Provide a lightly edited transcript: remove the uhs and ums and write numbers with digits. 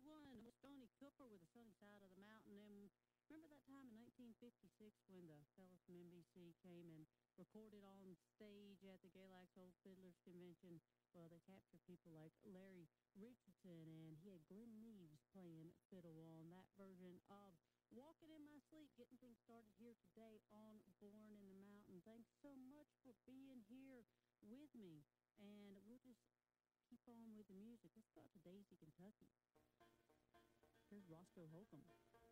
one, Stony Cooper with the Sunny Side of the Mountain. And remember that time in 1956 when the fellas from NBC came and recorded on stage at the Galax Old Fiddlers Convention? Well, they captured people like Larry Richardson, and he had Glenn Neves playing fiddle on that version of Walking in My Sleep, getting things started here today on Born in the Mountain. Thanks so much for being here with me, and we'll just keep on with the music. Let's go out to Daisy, Kentucky. Here's Roscoe Holcomb.